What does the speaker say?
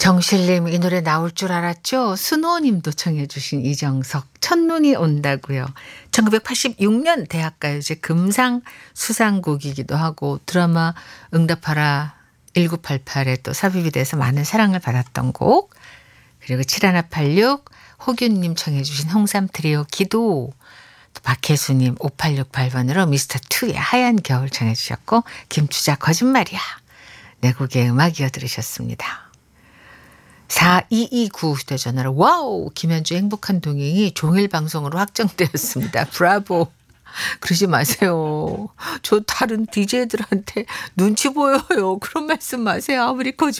정실님 이 노래 나올 줄 알았죠? 순호님도 청해 주신 이정석 첫눈이 온다고요. 1986년 대학가요제 금상 수상곡이기도 하고 드라마 응답하라 1988에 또 삽입이 돼서 많은 사랑을 받았던 곡. 그리고 7186 호균님 청해 주신 홍삼 트리오 기도. 또 박혜수님 5868번으로 미스터2의 하얀 겨울 청해 주셨고 김추자 거짓말이야. 네 곡의 음악 이어 들으셨습니다. 4229 휴대전화로 와우 김현주 행복한 동행이 종일 방송으로 확정되었습니다. 브라보. 그러지 마세요. 저 다른 DJ들한테 눈치 보여요. 그런 말씀 마세요. 아무리 거짓